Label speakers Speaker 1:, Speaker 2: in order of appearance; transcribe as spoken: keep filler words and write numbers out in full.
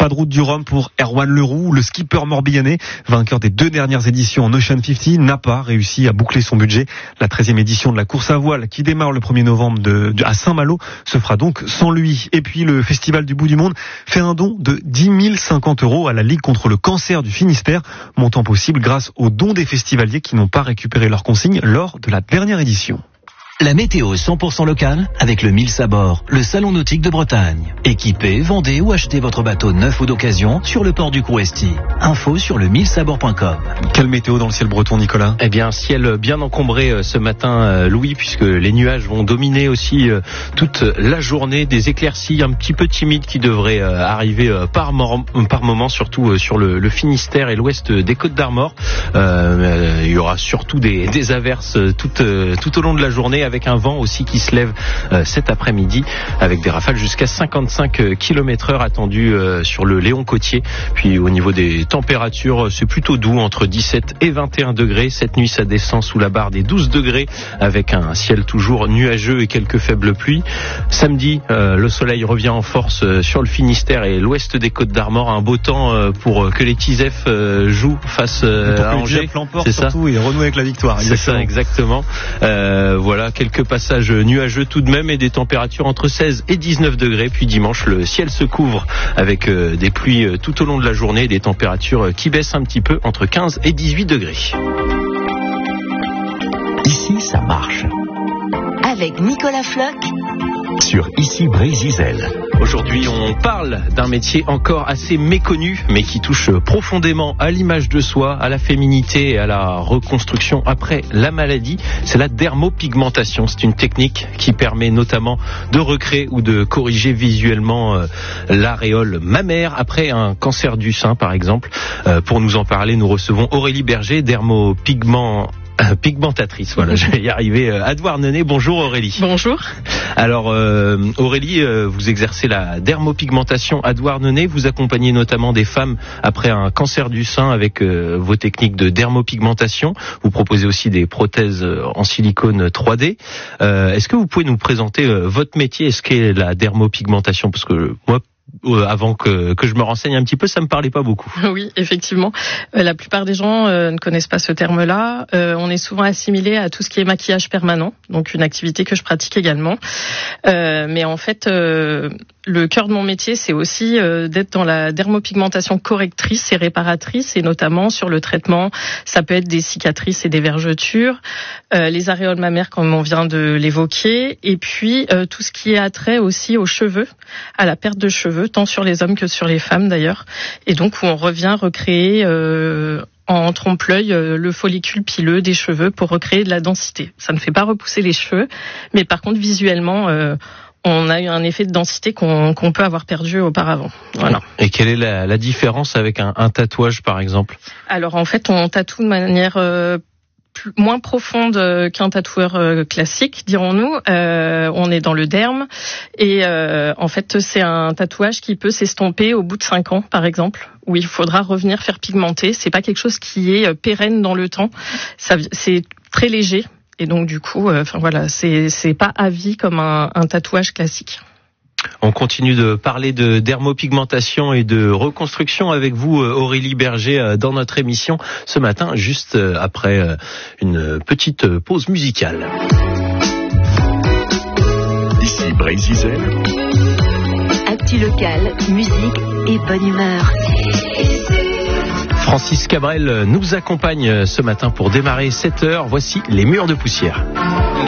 Speaker 1: Pas de route du Rhum pour Erwan Leroux, le skipper morbihanais, vainqueur des deux dernières éditions en Ocean cinquante, n'a pas réussi à boucler son budget. La treizième édition de la course à voile qui démarre le premier novembre de, de, à Saint-Malo se fera donc sans lui. Et puis le Festival du bout du monde fait un don de dix mille cinquante euros à la Ligue contre le cancer du Finistère, montant possible grâce aux dons des festivaliers qui n'ont pas récupéré leurs consignes lors de la dernière édition.
Speaker 2: La météo cent pour cent locale avec le Mille Sabord, le salon nautique de Bretagne. Équipez, vendez ou achetez votre bateau neuf ou d'occasion sur le port du Crouesty. Info sur le mille sabord point com.
Speaker 1: Quelle météo dans le ciel breton, Nicolas ?
Speaker 3: Eh bien, ciel bien encombré ce matin, Louis, puisque les nuages vont dominer aussi toute la journée. Des éclaircies un petit peu timides qui devraient arriver par, mor- par moment, surtout sur le, le Finistère et l'ouest des Côtes d'Armor. Euh, il y aura surtout des, des averses tout, tout au long de la journée, avec un vent aussi qui se lève euh, cet après-midi, avec des rafales jusqu'à cinquante-cinq kilomètres heure attendues euh, sur le Léon Côtier. Puis au niveau des températures, c'est plutôt doux, entre dix-sept et vingt et un degrés. Cette nuit, ça descend sous la barre des douze degrés, avec un ciel toujours nuageux et quelques faibles pluies. Samedi, euh, le soleil revient en force euh, sur le Finistère et l'ouest des Côtes d'Armor. Un beau temps euh, pour que les Tisef euh, jouent face euh, à Angers.
Speaker 1: C'est ça. Surtout, et renouer avec la victoire.
Speaker 3: C'est ça, exactement. Euh, voilà. Quelques passages nuageux tout de même et des températures entre seize et dix-neuf degrés. Puis dimanche, le ciel se couvre avec euh, des pluies euh, tout au long de la journée et des températures euh, qui baissent un petit peu entre quinze et dix-huit degrés.
Speaker 2: Ici, ça marche.
Speaker 4: Avec Nicolas Floch
Speaker 2: sur Ici Brésil.
Speaker 3: Aujourd'hui, on parle d'un métier encore assez méconnu, mais qui touche profondément à l'image de soi, à la féminité et à la reconstruction après la maladie. C'est la dermopigmentation. C'est une technique qui permet notamment de recréer ou de corriger visuellement euh, l'aréole mammaire après un cancer du sein, par exemple. Euh, pour nous en parler, nous recevons Aurélie Berger, dermopigment... Euh, pigmentatrice, voilà, je vais y arriver. Euh, à Douarnenez, bonjour Aurélie.
Speaker 5: Bonjour.
Speaker 3: Alors euh, Aurélie, euh, vous exercez la dermopigmentation à Douarnenez, vous accompagnez notamment des femmes après un cancer du sein avec euh, vos techniques de dermopigmentation. Vous proposez aussi des prothèses en silicone trois D. Euh, est-ce que vous pouvez nous présenter euh, votre métier et ce qu'est la dermopigmentation ? Parce que moi, Euh, avant que, que je me renseigne un petit peu, ça me parlait pas beaucoup.
Speaker 5: Oui, effectivement. Euh, la plupart des gens euh, ne connaissent pas ce terme-là. Euh, on est souvent assimilé à tout ce qui est maquillage permanent, donc une activité que je pratique également. Euh, mais en fait, euh, le cœur de mon métier, c'est aussi euh, d'être dans la dermopigmentation correctrice et réparatrice, et notamment sur le traitement. Ça peut être des cicatrices et des vergetures, euh, les aréoles mammaires comme on vient de l'évoquer, et puis euh, tout ce qui est attrait aussi aux cheveux, à la perte de cheveux, tant sur les hommes que sur les femmes d'ailleurs. Et donc où on revient recréer euh, en trompe-l'œil euh, le follicule pileux des cheveux pour recréer de la densité. Ça ne fait pas repousser les cheveux, mais par contre visuellement euh, on a eu un effet de densité qu'on, qu'on peut avoir perdu auparavant. Voilà.
Speaker 3: Et quelle est la, la différence avec un, un tatouage par exemple ?
Speaker 5: Alors en fait on tatoue de manière euh, plus, moins profonde qu'un tatoueur euh, classique, dirons-nous. Euh, on est dans le derme et euh, en fait c'est un tatouage qui peut s'estomper au bout de cinq ans par exemple, où il faudra revenir faire pigmenter. C'est pas quelque chose qui est pérenne dans le temps. Ça, c'est très léger. Et donc du coup, euh, enfin voilà, c'est c'est pas à vie comme un, un tatouage classique.
Speaker 3: On continue de parler de dermopigmentation et de reconstruction avec vous, Aurélie Berger, dans notre émission ce matin, juste après une petite pause musicale.
Speaker 2: Ici Brésil.
Speaker 4: Actu local, musique et bonne humeur.
Speaker 3: Francis Cabrel nous accompagne ce matin pour démarrer sept heures. Voici Les Murs de Poussière.